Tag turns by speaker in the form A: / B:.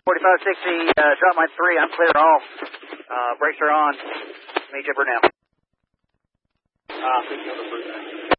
A: 4560, drop line 3, I'm clear all. Brakes are on. Meet you for now.